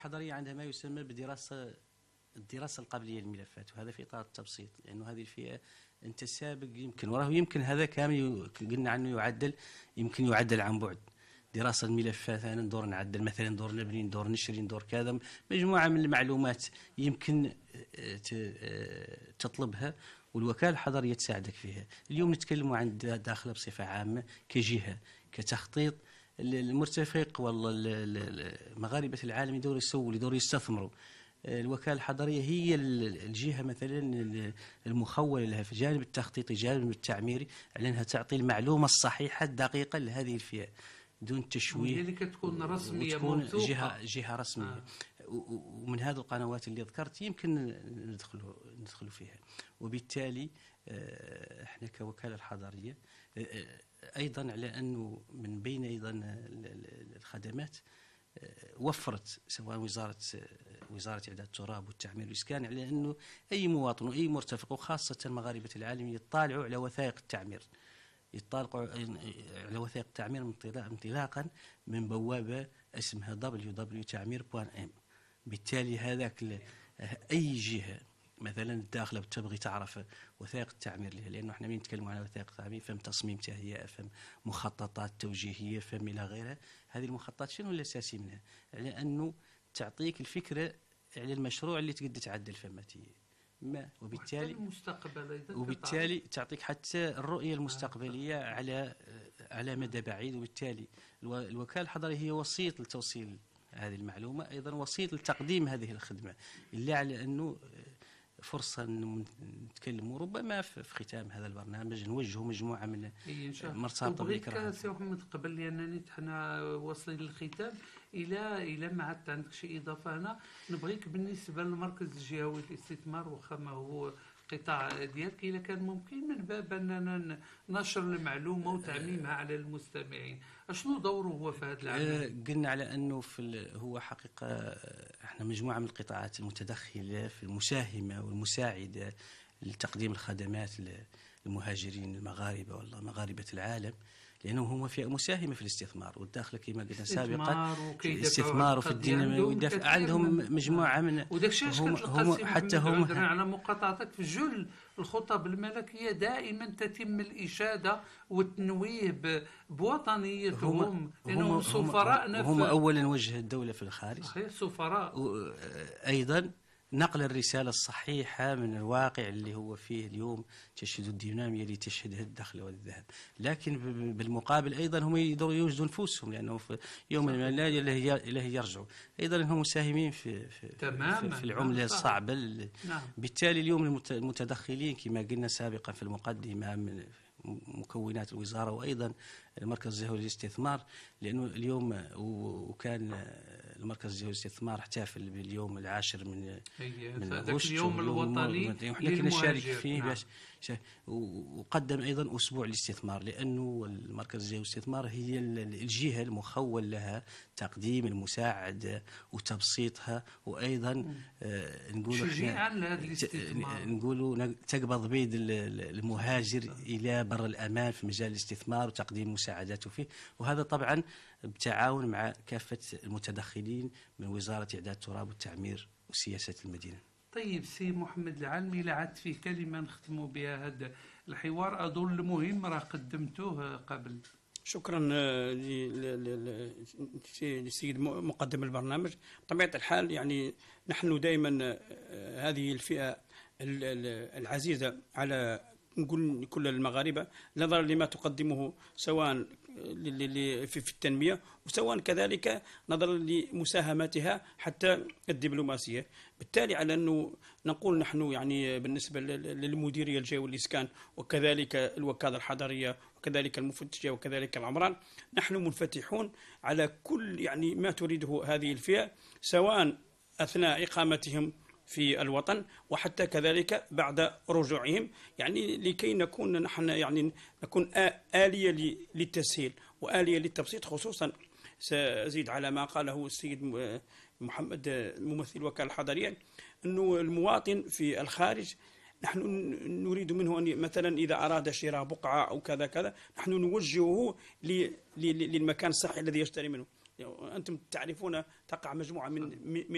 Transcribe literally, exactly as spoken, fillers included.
الحضرية عندها ما يسمى بدراسة الدراسة القبلية للملفات، وهذا في إطار التبسيط، لأنه هذه الفئة أنت سابق يمكن وراه يمكن هذا كامل قلنا عنه يعدل، يمكن يعدل عن بعد. دراسة الملفات أنا ندور نعدل مثلا، ندور نبني، ندور نشري، ندور كذا، مجموعة من المعلومات يمكن تطلبها والوكالة الحضرية تساعدك فيها. اليوم نتكلم عن داخله بصفة عامة كجهة كتخطيط. المرتفق والله مغاربة العالم يدوروا يسووا يدوروا يستثمروا. الوكالة الحضرية هي الجهة مثلا المخولة لها في جانب التخطيطي جانب التعميري على أنها تعطي المعلومة الصحيحة الدقيقة لهذه الفئة دون تشويه، ذلك تكون رسمية وتكون موثوقة. جهة جهة رسمية. آه. ومن هذه القنوات اللي ذكرت يمكن ندخلوا ندخلوا فيها. وبالتالي احنا كوكالة الحضرية ايضا على انه من بين ايضا الخدمات وفرت سواء وزارة وزارة إعداد التراب والتعمير والإسكان على أنه أي مواطن وأي مرتفق وخاصة مغاربة العالم يطالعوا على وثائق التعمير، يطالعوا على وثائق التعمير انطلاقا من بوابة اسمها دبليو دبليو تعمير دوت ام. بالتالي هذاك أي جهة مثلا داخله بتبغي تعرف وثائق التعمير لها، لانه احنا من نتكلم عن وثائق التعمير فهم تصميم تهيئه، فهم مخططات توجيهيه، فهم الى غيرها. هذه المخططات شنو الاساسي منها؟ على انه تعطيك الفكره على المشروع اللي تقدر تعدل فماتيه ما، وبالتالي المستقبل أيضا وبالتالي تعطيك حتى الرؤيه المستقبليه على على مدى بعيد. وبالتالي الوكاله الحضريه هي وسيط لتوصيل هذه المعلومه، ايضا وسيط لتقديم هذه الخدمه، اللي على انه فرصة نتكلم وربما في ختام هذا البرنامج نوجه مجموعة من مرتبطة بالإكرام. سي محمد قبل لأنني حنا واصلين للختام، إلى إلى ما عدت عندك شي إضافة هنا نبغيك بالنسبة للمركز الجهوي للاستثمار وخا ما هو القطاع ديالك، إذا كان ممكن من باب أننا نشر المعلومة وتعميمها على المستمعين، شنو دوره هو في هذا العمل؟ قلنا على أنه في هو حقيقة احنا مجموعة من القطاعات المتدخلة في المساهمة والمساعدة لتقديم الخدمات للمهاجرين المغاربة والله مغاربة العالم، لأنه هم فئة مساهمة في الاستثمار والداخل كما قلنا سابقا الاستثمار وفي الدينامية ويدافع عندهم مجموعة من وداك الشيء هم, هم حتى هم على مقاطعتك في جل الخطب الملكية دائما تتم الإشادة والتنويه بوطنيتهم، لأنهم سفراء. هم أولا وجه الدولة في الخارج، صحيح سفراء. أيضا نقل الرسالة الصحيحة من الواقع اللي هو فيه اليوم تشهد الدينامية اللي تشهدها الدخل والذهب، لكن بالمقابل أيضا هم يقدروا يوجدوا نفوسهم، لأنه في يوم من الأيام إليه يرجعوا. أيضا هم مساهمين في في, في, في العملة الصعبة. نعم. بالتالي اليوم المتدخلين كما قلنا سابقا في المقدمة من مكونات الوزارة وأيضا المركز الجهوي للاستثمار، لأنه اليوم وكان المركز الجهوي للاستثمار احتفل باليوم العاشر من من أغسطس اليوم الوطني احنا كنا نشارك فيه. نعم. باش وقدم أيضا أسبوع الاستثمار، لأنه المركز الجهوي للاستثمار هي الجهة المخول لها تقديم المساعدة وتبسيطها، وأيضا آه نقولوا نقولوا تقبض بيد المهاجر إلى بر الأمان في مجال الاستثمار وتقديم مساعداته فيه، وهذا طبعا بتعاون مع كافة المتدخلين من وزارة إعداد التراب والتعمير وسياسة المدينة. طيب سي محمد العالمي، لعد في كلمة نختموا بها هذا الحوار أظن المهم راه قدمتوه قبل. شكرا للسيد مقدم البرنامج. بطبيعة الحال يعني نحن دائما هذه الفئة العزيزة على نقول كل المغاربة نظرا لما تقدمه سواء في التنمية وسواء كذلك نظرا لمساهماتها حتى الدبلوماسية. بالتالي على أنه نقول نحن يعني بالنسبة للمديرية الجهوية والإسكان وكذلك الوكالة الحضرية وكذلك المفتشية وكذلك العمران، نحن منفتحون على كل يعني ما تريده هذه الفئة سواء أثناء إقامتهم في الوطن وحتى كذلك بعد رجوعهم، يعني لكي نكون نحن يعني نكون آلية للتسهيل وآلية للتبسيط. خصوصا سأزيد على ما قاله السيد محمد ممثل الوكالة الحضرية أنه المواطن في الخارج نحن نريد منه أن مثلا إذا أراد شراء بقعة أو كذا كذا نحن نوجهه للمكان الصحي الذي يشتري منه. أنتم تعرفون تقع مجموعة من من